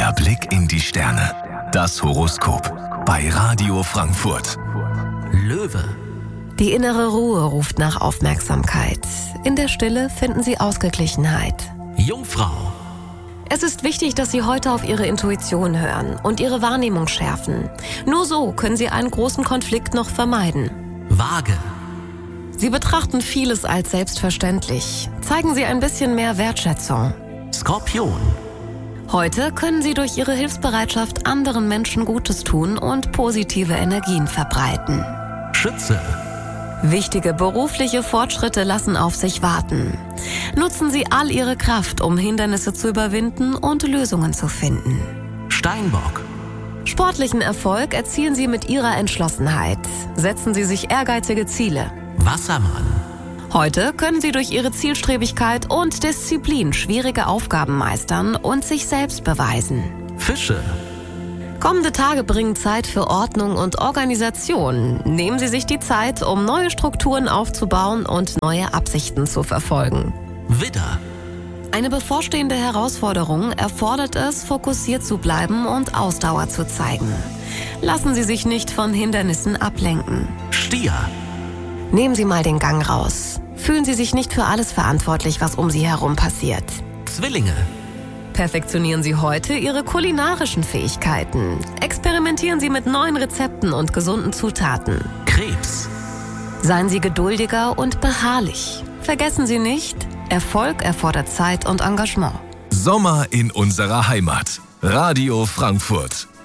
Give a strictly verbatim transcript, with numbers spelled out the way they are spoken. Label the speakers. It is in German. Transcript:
Speaker 1: Der Blick in die Sterne. Das Horoskop bei Radio Frankfurt.
Speaker 2: Löwe.
Speaker 3: Die innere Ruhe ruft nach Aufmerksamkeit. In der Stille finden Sie Ausgeglichenheit.
Speaker 2: Jungfrau.
Speaker 3: Es ist wichtig, dass Sie heute auf Ihre Intuition hören und Ihre Wahrnehmung schärfen. Nur so können Sie einen großen Konflikt noch vermeiden.
Speaker 2: Waage.
Speaker 3: Sie betrachten vieles als selbstverständlich. Zeigen Sie ein bisschen mehr Wertschätzung.
Speaker 2: Skorpion.
Speaker 3: Heute können Sie durch Ihre Hilfsbereitschaft anderen Menschen Gutes tun und positive Energien verbreiten.
Speaker 2: Schütze.
Speaker 3: Wichtige berufliche Fortschritte lassen auf sich warten. Nutzen Sie all Ihre Kraft, um Hindernisse zu überwinden und Lösungen zu finden.
Speaker 2: Steinbock.
Speaker 3: Sportlichen Erfolg erzielen Sie mit Ihrer Entschlossenheit. Setzen Sie sich ehrgeizige Ziele.
Speaker 2: Wassermann.
Speaker 3: Heute können Sie durch Ihre Zielstrebigkeit und Disziplin schwierige Aufgaben meistern und sich selbst beweisen.
Speaker 2: Fische.
Speaker 3: Kommende Tage bringen Zeit für Ordnung und Organisation. Nehmen Sie sich die Zeit, um neue Strukturen aufzubauen und neue Absichten zu verfolgen.
Speaker 2: Widder.
Speaker 3: Eine bevorstehende Herausforderung erfordert es, fokussiert zu bleiben und Ausdauer zu zeigen. Lassen Sie sich nicht von Hindernissen ablenken.
Speaker 2: Stier.
Speaker 3: Nehmen Sie mal den Gang raus. Fühlen Sie sich nicht für alles verantwortlich, was um Sie herum passiert.
Speaker 2: Zwillinge.
Speaker 3: Perfektionieren Sie heute Ihre kulinarischen Fähigkeiten. Experimentieren Sie mit neuen Rezepten und gesunden Zutaten.
Speaker 2: Krebs.
Speaker 3: Seien Sie geduldiger und beharrlich. Vergessen Sie nicht, Erfolg erfordert Zeit und Engagement.
Speaker 1: Sommer in unserer Heimat. Radio Frankfurt.